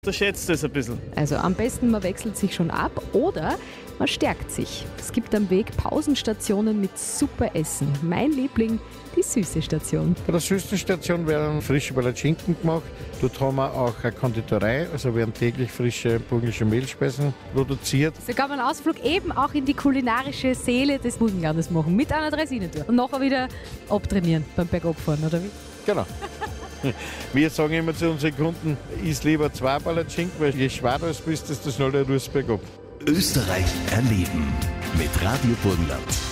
Da schätzt es ein bisschen. Also am besten, man wechselt sich schon ab oder man stärkt sich. Es gibt am Weg Pausenstationen mit super Essen. Mein Liebling, die süße Station. Bei der süßen Station werden frische Palatschinken gemacht. Dort haben wir auch eine Konditorei, also werden täglich frische burgische Mehlspeisen produziert. Sogar einen Ausflug eben auch in die kulinarische Seele des Burgenlandes machen, mit einer Dreisinentour. Und nachher wieder abtrainieren beim Bergabfahren, oder wie? Genau. Wir sagen immer zu unseren Kunden, iss lieber 2 Palatschinken, weil je schwerer du bist, desto schneller ruhst du bergab. Österreich erleben mit Radio Burgenland.